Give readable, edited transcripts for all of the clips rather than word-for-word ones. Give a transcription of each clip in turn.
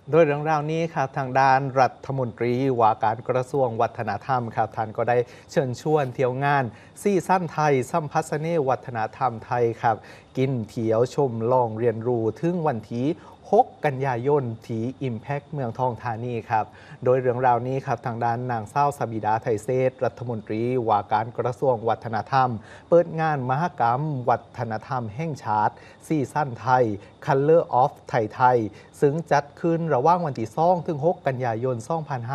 โดยเรื่องราวนี้ครับทางด้านรัฐมนตรีว่าการกระทรวงวัฒนธรรมครับท่านก็ได้เชิญชวนเที่ยวงานซีซั่นไทยสัมพัสเนวัฒนธรรมไทยครับกินเที่ยวชมลองเรียนรู้ถึงวันที่6 กันยายนที่ Impact เมืองทองธานีครับโดยเรื่องราวนี้ครับทางด้านนางเศร้าสบิดาไทยเศษรัฐมนตรีว่าการกระทรวงวัฒนธรรมเปิดงานมหกรรมวัฒนธรรมแห่งชาติซีซั่นไทย Color of ไทยซึ่งจัดขึ้นระหว่างวันที่2ถึง6 กันยายน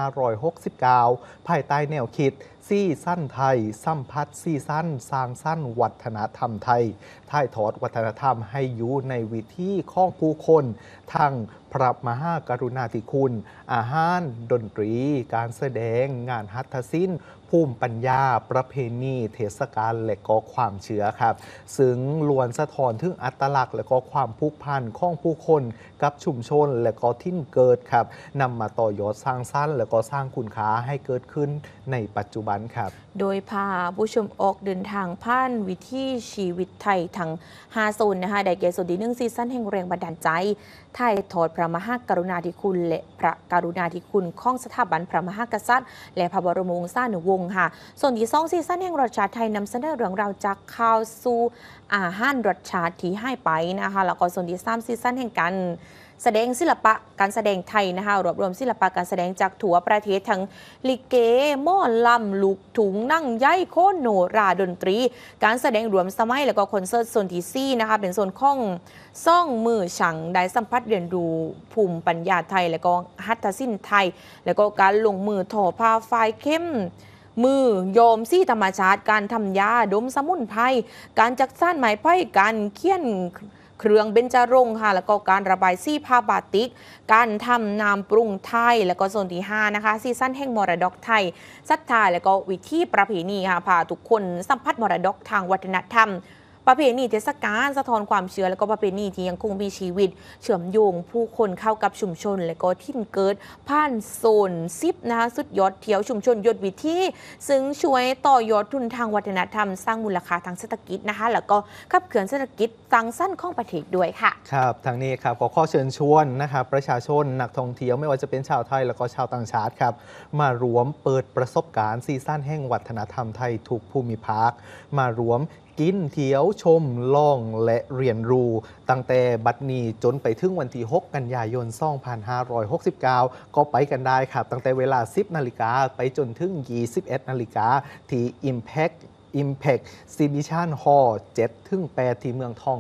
2569 ภายใต้แนวคิดซีซั่นไทยสัมพัทธ์ซีซั่นสร้างสั้นวัฒนธรรมไทยถ่ายทอดวัฒนธรรมให้อยู่ในวิถีของผู้คนทั้งพระมหากรุณาธิคุณอาหารดนตรีการแสดงงานหัตถศิลป์ภูมิปัญญาประเพณีเทศกาลและก็ความเชื่อครับซึ่งล้วนสะท้อนถึงอัตลักษณ์และก็ความผูกพันของผู้คนกับชุมชนและก็ถิ่นเกิดครับนำมาต่อยอดสร้างสรรค์และก็สร้างคุณค่าให้เกิดขึ้นในปัจจุบันครับโดยพาผู้ชมออกเดินทางผ่านวิถีชีวิตไทยทั้ง5โซนนะคะได้แก่โซนที่1ซีซั่นแห่งแรงบันดาลใจถ่ายทอดพระมหากรุณาธิคุณและพระกรุณาธิคุณของสถาบันพระมหากษัตริย์และพระบรมวงศานุวงศ์ค่ะส่วนที่2ซีซั่นแห่งรสชาติไทยนำเสนอเรื่องราวจากข้าวสู่อาหารรสชาติที่ให้ไปนะคะแล้วก็ส่วนที่3ซีซั่นแห่งการแสดงศิลปะการแสดงไทยนะคะรวบรวมศิลปะการแสดงจากทั่วประเทศทั้งลิเกหม้อลำลูกถุงนั่งย้ายโค่นโนราดนตรีการแสดงรวมสมัยแล้วก็คอนเสิร์ตโซนที่4นะคะเป็นโซนของซ่องมือฉังได้สัมผัสเรียนรู้ภูมิปัญญาไทยแล้วก็หัตถศิลป์ไทยแล้วก็การลงมือทอผ้าฝ้ายเข้มมือโยมซี่ธรรมชาติการทำยาดมสมุนไพรการจักสานไม้ไผ่การเขียนเครื่องเบญจรงค์ค่ะแล้วก็การระบายสีผ้าบาติกการทำน้ำปรุงไทยแล้วก็โซนที่5นะคะซีซั่นแห่งมรดกไทยศรัทธาแล้วก็วิถีประเพณีค่ะพาทุกคนสัมผัสมรดกทางวัฒนธรรมประเพณีเทศกาลสะท้อนความเชื่อและก็ประเพณีที่ยังคงมีชีวิตเชื่อมโยงผู้คนเข้ากับชุมชนและก็ถิ่นเกิดผ่านโซน10นะคะสุดยอดเที่ยวชุมชนยศวิถีซึ่งช่วยต่อยอดทุนทางวัฒนธรรมสร้างมูลค่าทางเศรษฐกิจนะคะแล้วก็ขับเคลื่อนเศรษฐกิจสร้างสรรค์ของประเทศด้วยค่ะครับทางนี้ครับขอข้อเชิญชวนนะครับประชาชนนักท่องเที่ยวไม่ว่าจะเป็นชาวไทยแล้วก็ชาวต่างชาติครับมารวมเปิดประสบการณ์ซีซั่นแห่งวัฒนธรรมไทยทุกภูมิภาคมารวมกินเที่ยวชมล่องและเรียนรู้ตั้งแต่บัดนี้จนไปถึงวันที่6 กันยายน 2569 ก็ไปกันได้ครับตั้งแต่เวลา 10 นาฬิกาไปจนถึง 21 นาฬิกาที่ Impact Exhibition Hall 7-8 ที่เมืองทอง